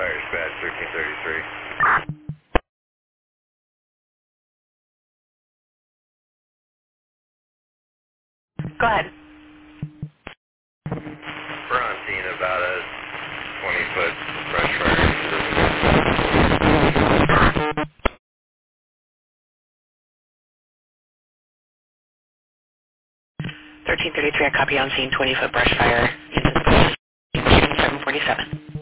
fire dispatch 1333. Go ahead. We're on scene about a 20-foot brush fire. 1333, I copy on scene, 20-foot brush fire. 747.